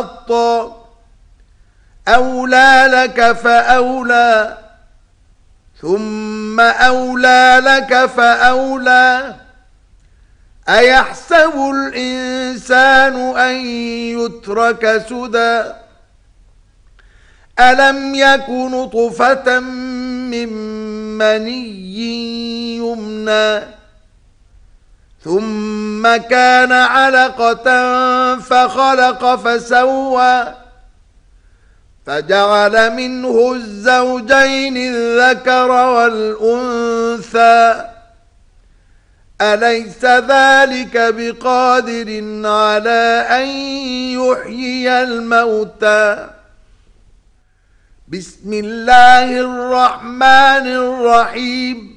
أولى لك فأولى ثم أولى لك فأولى أيحسب الإنسان أن يترك سدى ألم يك نطفة من مني يمنى ثم كان علقة فخلق فسوى فجعل منه الزوجين الذكر والأنثى أليس ذلك بقادر على أن يحيي الموتى بسم الله الرحمن الرحيم